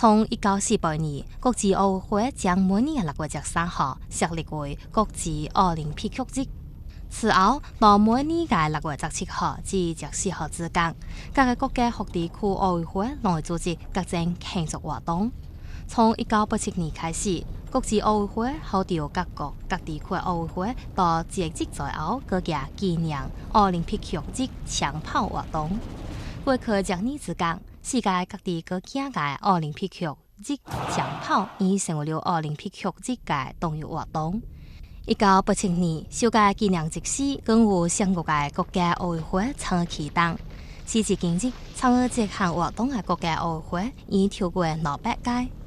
從1948年，國際奧委會將每年6月13號設立為國際奧林匹克日。此後，到每年嘅6月17號至14號之間，各個國家和地區奧委會來組織各種慶祝活動。從1987年開始，國際奧委會號召各國各地區奧委會到節日左右舉行紀念奧林匹克日長跑活動。過去10年之間，世界各地舉行嘅奧林匹克日長跑已成為了奧林匹克日嘅重要活動。1987年，首屆紀念日時，更有上國嘅國家奧委會參與啟動。時至今日，參與這項活動嘅國家奧委會已超過200屆。